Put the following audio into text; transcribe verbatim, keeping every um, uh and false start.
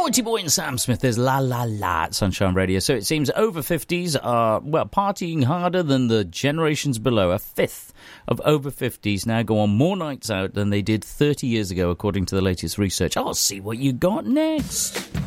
Naughty Boy and Sam Smith is La La La at Sunshine Radio. So it seems over fifties are, well, partying harder than the generations below. A fifth of over fifties now go on more nights out than they did thirty years ago, according to the latest research. I'll see what you got next.